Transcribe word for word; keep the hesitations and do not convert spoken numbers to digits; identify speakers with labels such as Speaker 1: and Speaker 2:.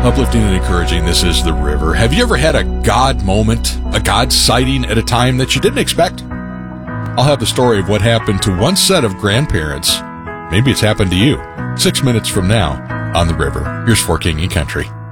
Speaker 1: Uplifting and encouraging, this is The River. Have you ever had a God moment, a God sighting at a time that you didn't expect? I'll have the story of what happened to one set of grandparents. Maybe it's happened to you. Six minutes from now on The River. Here's For King and Country.